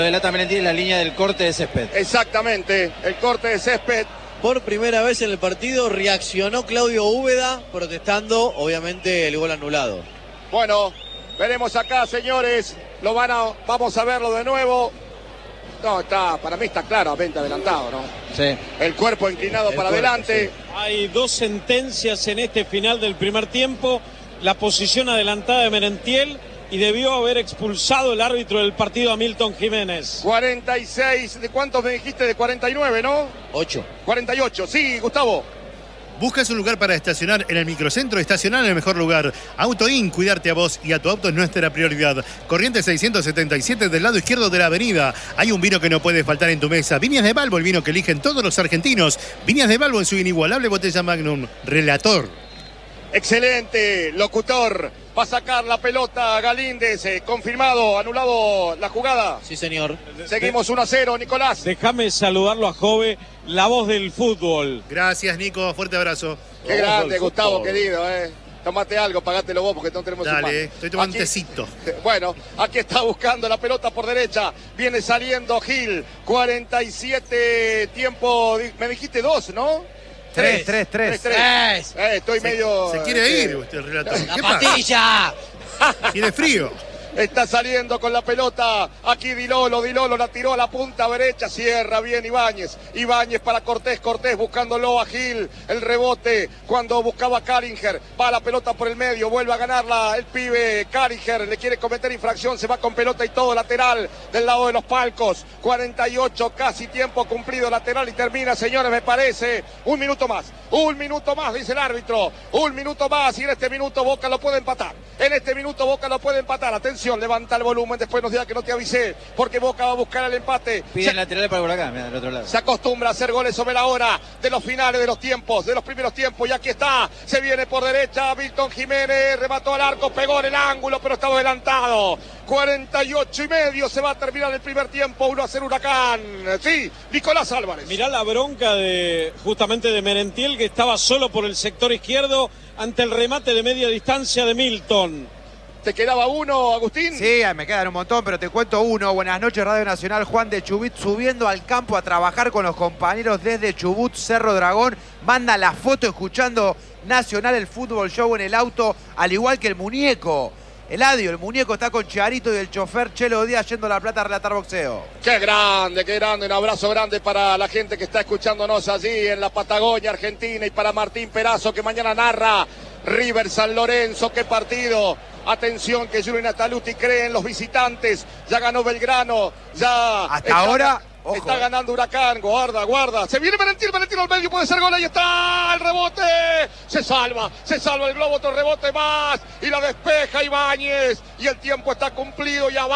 Delata Merentiel en la línea del corte de césped. Exactamente, el corte de césped. Por primera vez en el partido reaccionó Claudio Úbeda protestando, obviamente, el gol anulado. Bueno, veremos acá, señores. Vamos a verlo de nuevo. No, para mí está claramente adelantado, ¿no? Sí. El cuerpo inclinado para adelante. Sí. Hay dos sentencias en este final del primer tiempo. La posición adelantada de Merentiel y debió haber expulsado el árbitro del partido a Milton Jiménez. 46, ¿de cuántos me dijiste? De 49, ¿no? 8. 48, sí, Gustavo. ¿Buscas un lugar para estacionar en el microcentro? Estacionar en el mejor lugar. AutoIn, cuidarte a vos y a tu auto es nuestra prioridad. Corrientes 677 del lado izquierdo de la avenida. Hay un vino que no puede faltar en tu mesa. Viñas de Balbo, el vino que eligen todos los argentinos. Viñas de Balbo en su inigualable botella Magnum. Relator. Excelente, locutor. Va a sacar la pelota Galíndez, confirmado, anulado la jugada. Sí, señor. Seguimos 1-0, Nicolás. Déjame saludarlo a Jove, la voz del fútbol. Gracias, Nico. Fuerte abrazo. Qué grande, Gustavo, querido. Tomate algo, pagátelo vos porque no tenemos un Dale, estoy tomando un tecito. Bueno, aquí está buscando la pelota por derecha. Viene saliendo Gil. 47 tiempo. Me dijiste 2, ¿no? 3. Estoy medio... Se quiere ir usted, el relator. ¡La ¿Qué pasa? patilla! Tiene frío. Está saliendo con la pelota. Aquí Dilolo la tiró a la punta derecha. Cierra bien Ibáñez. Ibáñez para Cortés buscándolo a Gil. El rebote cuando buscaba a Caringer. Va la pelota por el medio. Vuelve a ganarla el pibe Caringer. Le quiere cometer infracción. Se va con pelota y todo lateral del lado de los palcos. 48, casi tiempo cumplido lateral y termina, señores, me parece. Un minuto más, dice el árbitro. Un minuto más y en este minuto Boca lo puede empatar. Atención, levanta el volumen, después nos diga que no te avisé, porque Boca va a buscar el empate. Piden lateral para por acá, mira, del otro lado. Se acostumbra a hacer goles sobre la hora de los finales de los tiempos, de los primeros tiempos, y aquí está, se viene por derecha, Milton Jiménez, remató al arco, pegó en el ángulo, pero estaba adelantado. 48:30, se va a terminar el primer tiempo, 1-0 Huracán. Sí, Nicolás Álvarez. Mirá la bronca justamente de Merentiel, que estaba solo por el sector izquierdo ante el remate de media distancia de Milton. ¿Te quedaba uno, Agustín? Sí, me quedan un montón, pero te cuento uno. Buenas noches, Radio Nacional. Juan de Chubut subiendo al campo a trabajar con los compañeros desde Chubut, Cerro Dragón. Manda la foto escuchando Nacional, el fútbol show en el auto, al igual que el muñeco. Eladio, el muñeco está con Charito y el chofer Chelo Díaz yendo a La Plata a relatar boxeo. Qué grande, un abrazo grande para la gente que está escuchándonos allí en la Patagonia Argentina y para Martín Perazo que mañana narra River San Lorenzo. Qué partido. Atención que Julio Nataluti cree en los visitantes. Ya ganó Belgrano. Ya hasta ahora... Ojo, está ganando Huracán, guarda. Se viene Merentiel al medio, puede ser gol, ahí está el rebote. Se salva el globo, otro rebote más. Y la despeja Ibáñez. Y el tiempo está cumplido y abajo.